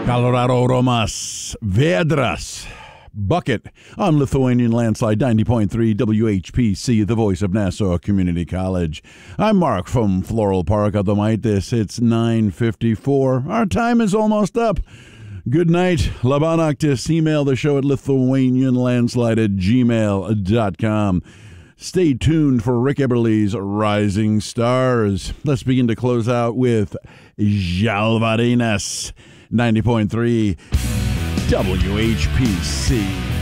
Colorado Romas, Vedras, Bucket on Lithuanian Landslide 90.3 WHPC, the voice of Nassau Community College. I'm Mark from Floral Park Adomaitis. It's 9:54. Our time is almost up. Good night. Labanaktis. Email the show at lithuanianlandslide@gmail.com. Stay tuned for Rick Eberle's Rising Stars. Let's begin to close out with Žalvarinas. 90.3 WHPC.